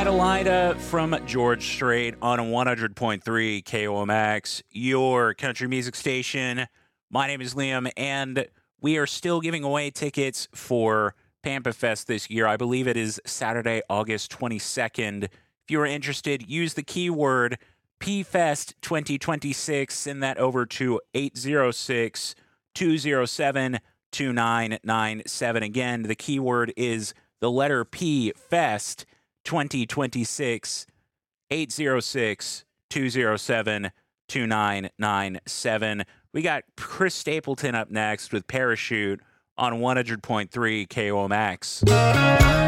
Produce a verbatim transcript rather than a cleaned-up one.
Adelaida from George Strait on one hundred point three K O M X, your country music station. My name is Liam, and we are still giving away tickets for Pampa Fest this year. I believe it is Saturday, August twenty-second. If you are interested, use the keyword P Fest twenty twenty-six. Send that over to eight zero six, two zero seven, two nine nine seven. Again, the keyword is the letter P, Fest twenty twenty-six, eight zero six, two zero seven, two nine nine seven. We got Chris Stapleton up next with Parachute on one hundred point three K O M X.